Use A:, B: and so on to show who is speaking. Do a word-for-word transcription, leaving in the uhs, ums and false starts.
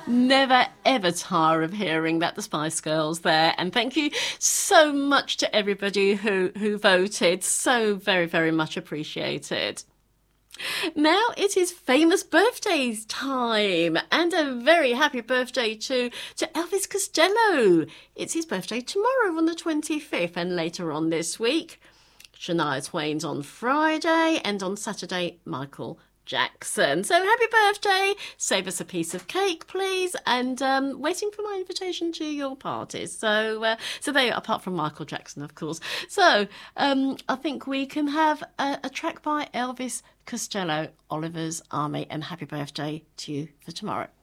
A: Never ever tire of hearing that the Spice Girls there. And thank you so much to everybody who, who voted. So very, very much appreciated. Now it is famous birthdays time, and a very happy birthday to, to Elvis Costello. It's his birthday tomorrow on the twenty-fifth, and later on this week, Shania Twain's on Friday, and on Saturday, Michael Jackson. So happy birthday. Save us a piece of cake, please. And um, waiting for my invitation to your parties. So uh, so they, apart from Michael Jackson, of course. So um, I think we can have a, a track by Elvis Costello, Oliver's Army, and happy birthday to you for tomorrow.